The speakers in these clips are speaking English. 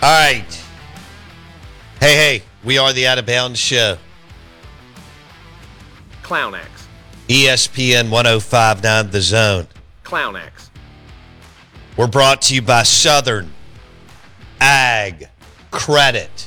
All right. Hey, we are the Out of Bounds Show. Clown X. ESPN 105.9 The Zone. Clown X. We're brought to you by Southern Ag Credit.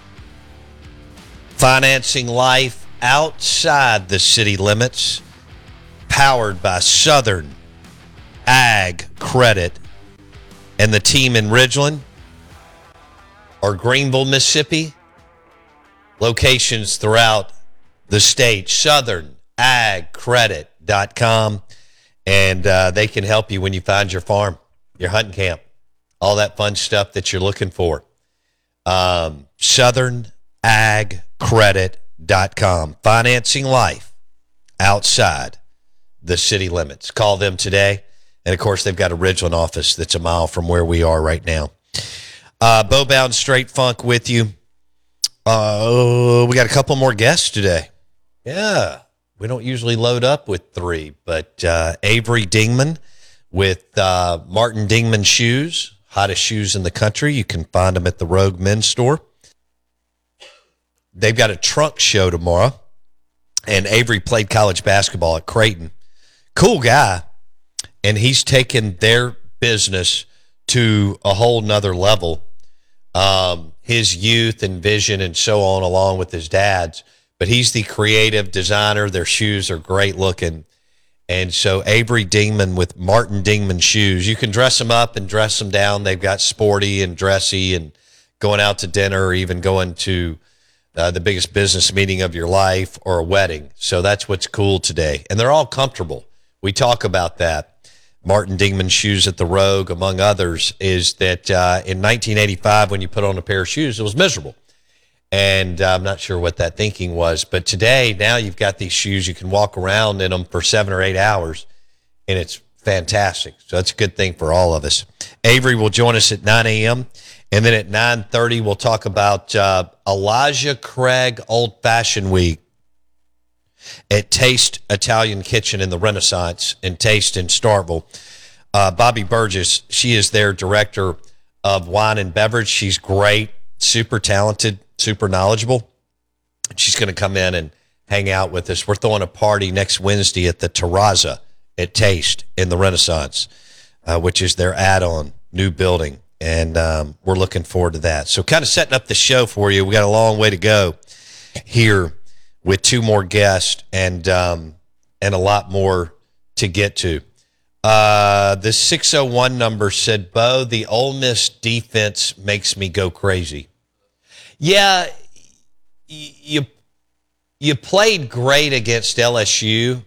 Financing life outside the city limits. Powered by Southern Ag Credit. And the team in Ridgeland or Greenville, Mississippi. Locations throughout the state. SouthernAgCredit.com. And they can help you when you find your farm, your hunting camp, all that fun stuff that you're looking for. SouthernAgCredit.com. Financing life outside the city limits. Call them today. And, of course, they've got a Ridgeland office that's a mile from where we are right now. Bowbound Straight Funk with you. We got a couple more guests today. Yeah. We don't usually load up with three, but Avery Dingman with Martin Dingman Shoes, hottest shoes in the country. You can find them at the Rogue Men's Store. They've got a trunk show tomorrow, and Avery played college basketball at Creighton. Cool guy, and he's taken their business to a whole nother level. His youth and vision and so on, along with his dad's. But he's the creative designer. Their shoes are great looking. And so Avery Dingman with Martin Dingman Shoes. You can dress them up and dress them down. They've got sporty and dressy and going out to dinner or even going to the biggest business meeting of your life or a wedding. So that's what's cool today. And they're all comfortable. We talk about that. Martin Dingman Shoes at the Rogue, among others, is that in 1985 when you put on a pair of shoes, it was miserable. And I'm not sure what that thinking was. But today, now you've got these shoes. You can walk around in them for 7 or 8 hours, and it's fantastic. So that's a good thing for all of us. Avery will join us at 9 a.m. And then at 9:30, we'll talk about Elijah Craig Old Fashioned Week at Taste Italian Kitchen in the Renaissance and Taste in Starkville. Bobby Burgess, she is their director of wine and beverage. She's great, super talented, super knowledgeable. She's going to come in and hang out with us. We're throwing a party next Wednesday at the Terrazza at Taste in the Renaissance, which is their add-on new building. And we're looking forward to that. So kind of setting up the show for you. We got a long way to go here with 2 more guests and a lot more to get to. The 601 number said, Bo, the Ole Miss defense makes me go crazy. Yeah, you played great against LSU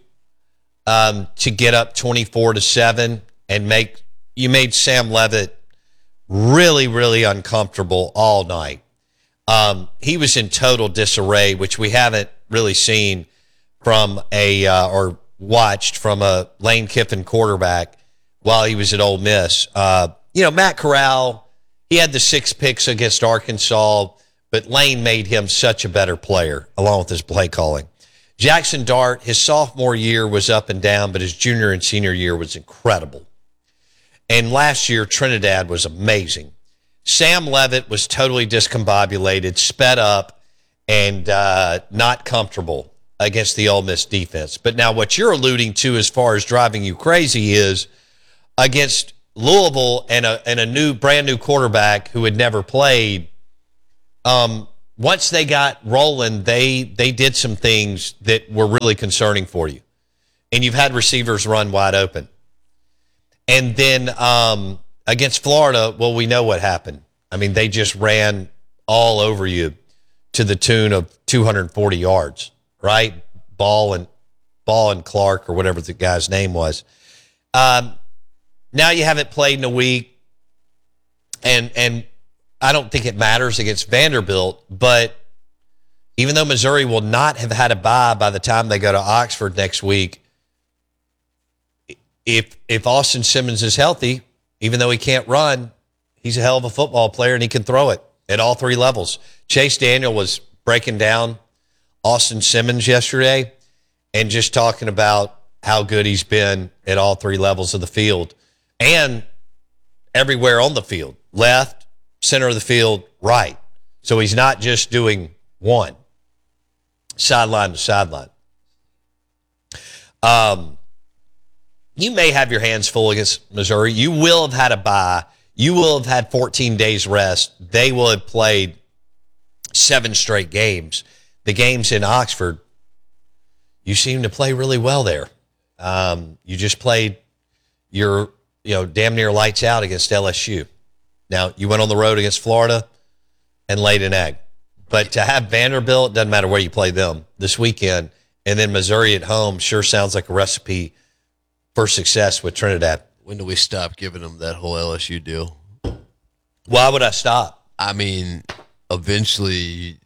to get up 24-7 and you made Sam Leavitt really, really uncomfortable all night. He was in total disarray, which we haven't really seen from or watched from a Lane Kiffin quarterback while he was at Ole Miss. Matt Corral, he had the 6 picks against Arkansas, but Lane made him such a better player, along with his play calling. Jackson Dart, his sophomore year was up and down, but his junior and senior year was incredible. And last year, Trinidad was amazing. Sam Leavitt was totally discombobulated, sped up, and not comfortable against the Ole Miss defense. But now what you're alluding to as far as driving you crazy is against Louisville and a brand new quarterback who had never played. Once they got rolling, they did some things that were really concerning for you. And you've had receivers run wide open. And then against Florida, well, we know what happened. I mean, they just ran all over you to the tune of 240 yards, right? Ball and Clark or whatever the guy's name was. Now you haven't played in a week, and I don't think it matters against Vanderbilt, but even though Missouri will not have had a bye by the time they go to Oxford next week, if Austin Simmons is healthy, even though he can't run, he's a hell of a football player and he can throw it at all 3 levels. Chase Daniel was breaking down Austin Simmons yesterday and just talking about how good he's been at all 3 levels of the field and everywhere on the field, left, center of the field, right. So he's not just doing one, sideline to sideline. You may have your hands full against Missouri. You will have had a bye. You will have had 14 days rest. They will have played 7 straight games. The games in Oxford, you seem to play really well there. You just played your, damn near lights out against LSU. Now, you went on the road against Florida and laid an egg. But to have Vanderbilt, doesn't matter where you play them this weekend, and then Missouri at home sure sounds like a recipe for success with Trinidad. When do we stop giving them that whole LSU deal? Why would I stop? I mean, eventually,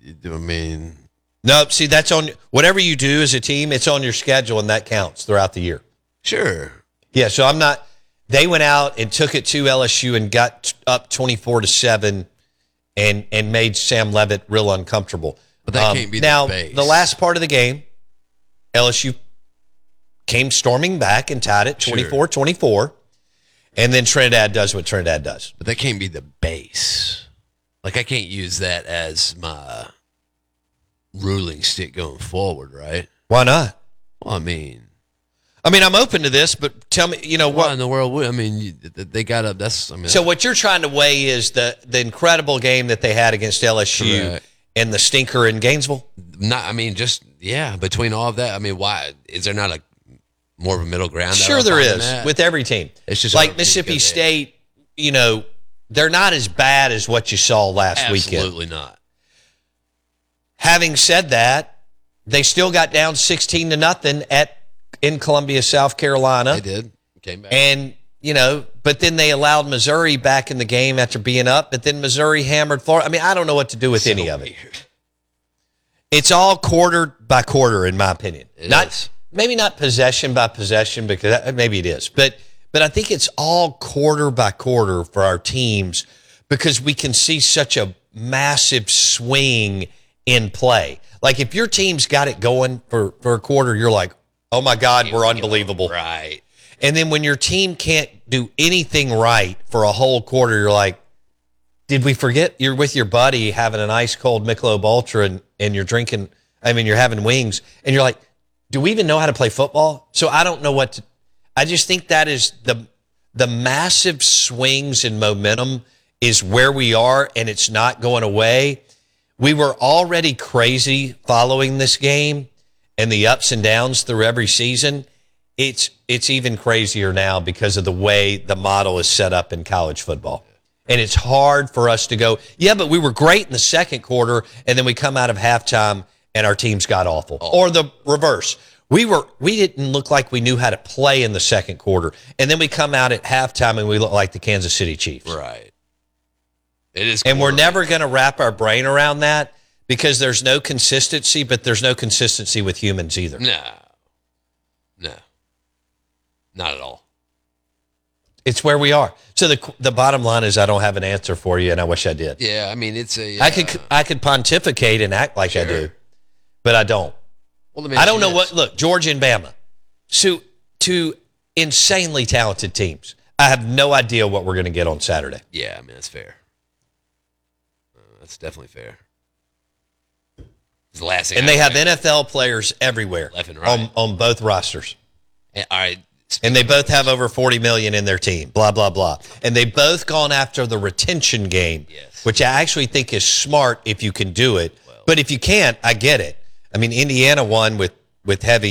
No, see, that's on whatever you do as a team, it's on your schedule, and that counts throughout the year. Sure. Yeah, so I'm not. They went out and took it to LSU and got up 24-7 and made Sam Leavitt real uncomfortable. But that can't be now, the base. The last part of the game, LSU came storming back and tied it 24-24, and then Trinidad does what Trinidad does. But that can't be the base. Like, I can't use that as my ruling stick going forward, right? Why not? Well, I mean, I'm open to this, but tell me, why what in the world would, they got up, So what you're trying to weigh is the incredible game that they had against LSU Correct. and the stinker in Gainesville? between all of that, why is there not more of a middle ground? Sure there is, with every team. It's just like our teams Mississippi go State, they're not as bad as what you saw last weekend. Absolutely not. Having said that, they still got down 16-0 in Columbia, South Carolina. They did. Came back. And, but then they allowed Missouri back in the game after being up, but then Missouri hammered Florida. I don't know what to do with any of it. Weird. It's all quarter by quarter, in my opinion. It is. Maybe not possession by possession, because maybe it is. But I think it's all quarter by quarter for our teams, because we can see such a massive swing in play. Like, if your team's got it going for a quarter, you're like, oh my God, we're unbelievable. Right. And then when your team can't do anything right for a whole quarter, you're like, did we forget you're with your buddy having an ice cold Michelob Ultra and you're drinking, you're having wings, and you're like, do we even know how to play football? So I don't know I just think that is the massive swings in momentum is where we are, and it's not going away. We were already crazy following this game and the ups and downs through every season. It's even crazier now because of the way the model is set up in college football. And it's hard for us to go, yeah, but we were great in the second quarter, and then we come out of halftime and our teams got awful. Or the reverse. We didn't look like we knew how to play in the second quarter, and then we come out at halftime and we look like the Kansas City Chiefs. Right. It is. And we're never going to wrap our brain around that, because there's no consistency, but there's no consistency with humans either. No. Not at all. It's where we are. So the bottom line is, I don't have an answer for you, and I wish I did. Yeah, it's a. I could pontificate and act like I do, but I don't. Well, I don't know what. Look, Georgia and Bama, so two insanely talented teams. I have no idea what we're going to get on Saturday. Yeah, that's fair. That's definitely fair. It's the last thing. And they have NFL players everywhere, left and right, on both rosters. And, all right. And they both have over 40 million in their team, blah, blah, blah. And they've both gone after the retention game, yes, which I actually think is smart if you can do it. But if you can't, I get it. Indiana won with heavy